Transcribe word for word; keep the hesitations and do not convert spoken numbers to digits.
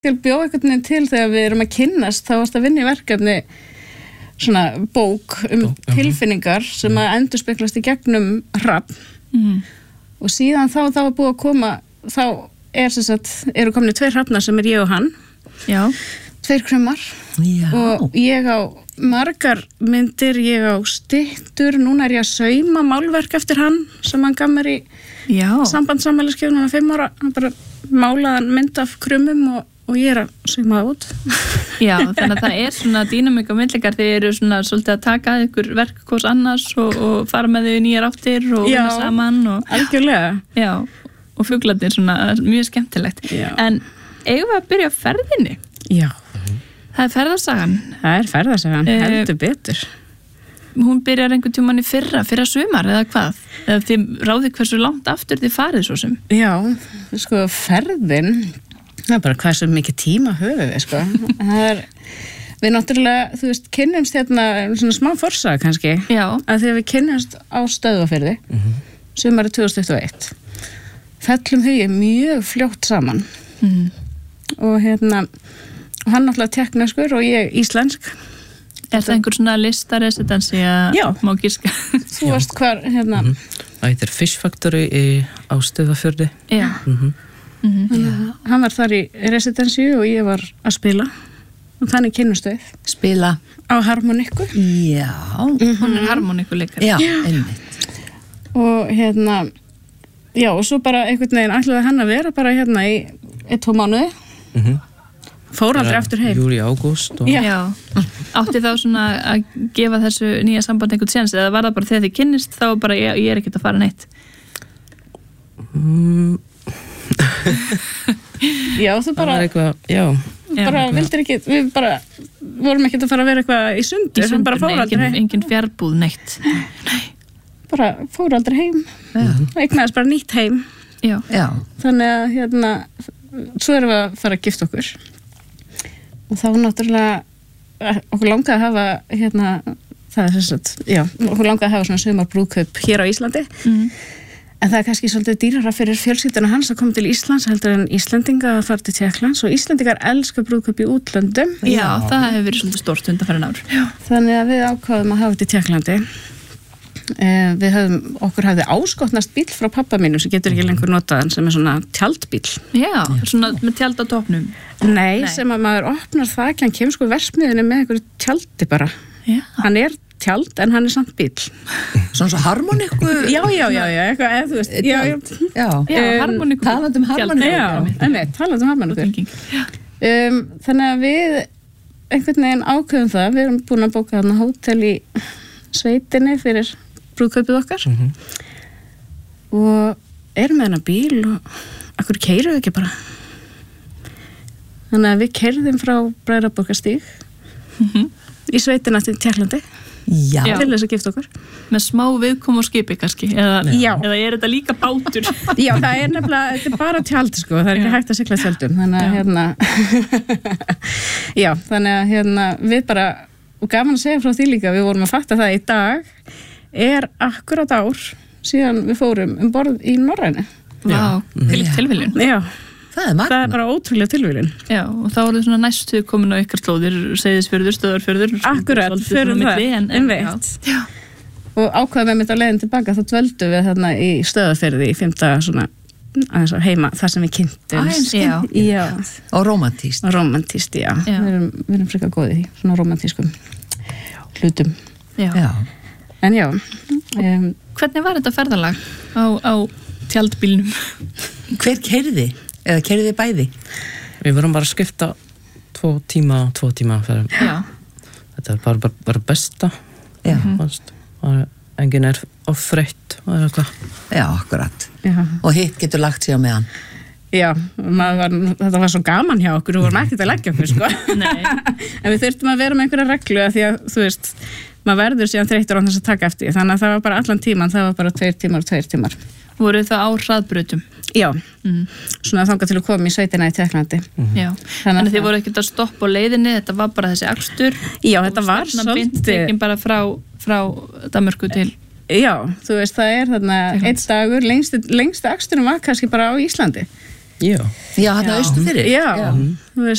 til bjóð einhvern veginn til þegar við erum að kynnast, þá varst að vinna í verkefni svona bók um bók, tilfinningar sem að endurspeglast í gegnum hrafn mm. og síðan þá þá var búið að koma, þá er sem sagt, eru komin tveir hrafnar sem er ég og hann. Já. Tveir krummar. Já. Og ég á margar myndir, ég á styttur, núna er ég að sauma málverk eftir hann sem hann gaf mér í sambandsamæliskeiðun, hann er fimm ára, hann bara málaðan mynd af krummum og, og ég er að sauma það út. Já, þannig að það er svona dýnamík og myndleikar, þeir eru svona svolítið að taka ykkur verk hvors annars og, og fara með þau nýjar áttir og vinna saman. Og, algjörlega. Já, og fuglarnir svona mjög skemmtilegt. Já. En eigum við að byrja á ferðinni? Já. Það er ferðarsagan. Það er ferðarsagan, uh, heldur betur. Hún byrjar einhvern tímann í fyrra, fyrra sumar eða hvað? Eða þið ráðið hversu langt aftur þið farið svo sem? Já, sko ferðin, það er bara hversu mikið tíma höfum við, sko. Það er, við náttúrulega, þú veist, kynnumst hérna, svona smá forsaga kannski. Já. Að þegar við kynnumst á Stöðvarfirði, mm-hmm. sumarið tvö þúsund tuttugu og eitt, fellum hugið mjög fljótt saman. Mm. Og hérna, og hann náttúrulega teknískur og ég íslensk. Er það einhver svona listaresidensi að má gíska? Þú varst hvar, hérna? Mm-hmm. Það heitir Fish Factory í, á Stöðvarfirði. Já. Mm-hmm. Mm-hmm. Já. Hann var þar í residensi og ég var að spila og þannig kynnustöð. Spila? Á harmoniku. Já. Mm-hmm. Hún er harmonikuleikari. Já, einmitt. Og hérna, já, og svo bara einhvern veginn ætlaði hann að vera bara hérna í eitt, tvo mánuði. Mhm. Fór aldrei aftur heim. Júli, ágúst. Og... Já. Átti þá svona að gefa þessu nýja samband einhvern séns eða var það bara þegar þið kynnist þá bara ég, ég er ekkert að fara neitt? Mm. Já, þú bara... Það var eitthvað, já. Bara já, vildir ekki, við bara vorum ekkert að fara að vera eitthvað í sundur. Í sundur, bara fór nei, aldrei engin, heim. Engin fjárbúð neitt. Nei. Bara fór aldrei heim. Já. Eignaðist bara nýtt heim. Já. Já. Þannig að hérna, svo erum við að fara að gifta okkur. Og þá náttúrulega okkur langaði að hafa hérna, það er þess að, já, okkur langaði að hafa svona sumarbrúðkaup hér á Íslandi. Mm. En það er kannski svolítið dýrara fyrir fjölskylduna hans að koma til Íslands heldur en Íslendinga að fara til Tékklands og Íslendingar elska brúðkaup í útlöndum. Já, já, það hefur verið svolítið stórt undanfarin ár. Já. Þannig að við ákváðum að hafa þetta í Tékklandi. Eh, við höfum, okkur hafði áskotnast bíl frá pappa mínu sem getur ekki lengur notaðan sem er svona tjaldbíl. Já, svona með tjald á toppnum. Nei, Nei, sem að maður opnar það ekki, hann kemur sko versmiðinu með einhverju tjaldi bara. Já. Hann er tjald en hann er samt bíl. Svona svo harmoniku? Já, já, já, já, eitthvað, eða þú veist. Já, já, já, já um, harmoniku. Talað um harmoniku. Já, ennveg, talað um harmoniku. Um, þannig að við einhvern veginn ákveðum það, við erum búin að bóka þarna hótel í sveitinni fyrir brúðkaupið okkar mm-hmm. og erum með hennar bíl og okkur keyrum við ekki bara. Þannig að við keyrðum frá Bræðraborgarstíg mm-hmm. í sveitina til Tékklandi. Já. Til þess að gifta okkur. Með smá viðkom og skipi kannski? Eða, eða er þetta líka bátur? Já, það er nefnilega, þetta er bara tjald sko, það er ekki Já. Hægt að sigla tjaldum. Þannig að hérna, já, þannig að hérna við bara, og gaman að segja frá því líka, við vorum að fatta það í dag, er akkurat ár síðan við fórum um borð í Norrænu. Vá, fylgt tilviljun. Já. Það er magna. Það er bara ótrúlega tilviljun. Já, og þá er það svona næstu komin á ykkar slóðir, Seyðisfjörður, Stöðvarfjörður. Akkurat, fyrir það, en veit. Já. Og ákvaðum við mitt á leiðin tilbaka, þá dvöldum við þarna í Stöðvarfjörði í fimmta svona, aðeins á heima, þar sem við kynntumst. Já. Já. Og romantíst. Og romantíst, já. já. Við erum, við erum frekar góðið í svona romantískum hlutum. Já. Já. En já. Um, Hvernig var þetta ferðalag á, á tjaldbílnum? Hver keyrði? Eða keyrði bæði? Við vorum bara að skipta tvo tíma, tvo tíma fyrir. Já. Þetta er bara, bara, bara besta. Já. Mm-hmm. Engin er offreitt og eitthvað. Já, akkurat. Já. Og hitt getur lagt sig á meðan. Já, var, þetta var svo gaman hjá okkur, við vorum ekkert að leggja okkur, sko. Nei. En við þurftum að vera með einhverja reglu að því að, þú veist, maður verður síðan þreyttur á þess að taka eftir, þannig að það var bara allan tíman, það var bara tveir tímar og tveir tímar. Voru það á hraðbrautum? Já, mm. svona þangað til að koma í sveitina í Tékklandi. Mm. Já, þannig að þið voru ekkert að stoppa á leiðinni, þetta var bara þessi akstur. Já, þetta var svolítið. Bara frá, frá Danmörku til... Já, þú veist, það er þarna einn dagur, lengst, lengst aksturinn var kannski bara á Íslandi. Já. Já, hann austu fyrir. Já, þú veist,